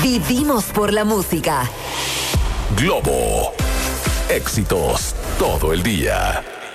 Vivimos por la música. Globo. Éxitos todo el día.